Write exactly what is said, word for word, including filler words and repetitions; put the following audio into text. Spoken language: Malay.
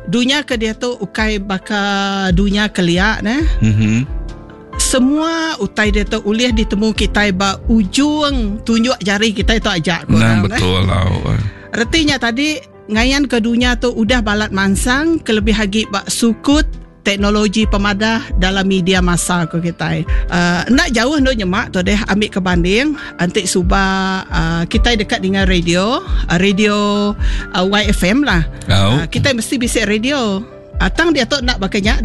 dunia ke dia tu ukai baka dunia keliak ne. Mhm. Semua utai dia tu ulih ditemu kita ba ujung tunjuk jari kita itu ajak Nah, korang. betul lah. Artinya tadi ngayan ke dunia tu udah balat mansang kelebih hagi bak sukut teknologi pemadah dalam media masa ko kita. Uh, nak jauh ndo nyemak tu deh ambil ke banding antik suba uh, kita dekat dengan radio, uh, radio uh, Y F M lah. Oh. Uh, kita mesti bisik radio. Atang dia tu nak bakanya